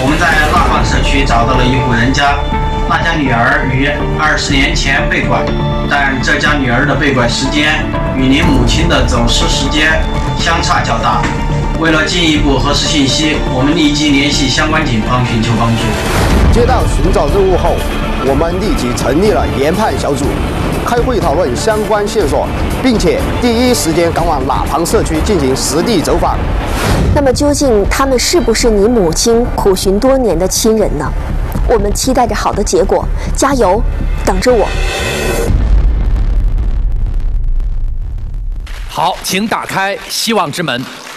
我们在蜡坊社区找到了一户人家，那家女儿于20年前被拐，但这家女儿的被拐时间与您母亲的走失时间相差较大。为了进一步核实信息，我们立即联系相关警方寻求帮助。 接到寻找任务后，我们立即成立了研判小组，开会讨论相关线索，并且第一时间赶往蜡坊社区进行实地走访。 那么究竟他们是不是你母亲苦寻多年的亲人呢？我们期待着好的结果，加油，等着我。 好，请打开希望之门。